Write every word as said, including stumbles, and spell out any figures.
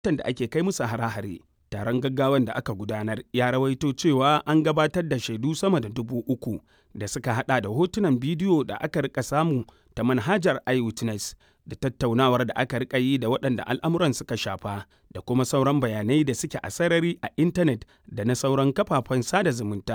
da ake kai musu hare-hare. Taron gaggawan da aka gudanar ya rawaito cewa an gabatar da shaidu sama da dubu uku da suka hada da hotunan bidiyo da aka rika samu ta manhajar iWitness da tattaunawar da aka rika yi da waɗanda al'amuran suka shafa da kuma sauran bayanai da suke a sarari a intanet da na sauran kafafen sada zumunta.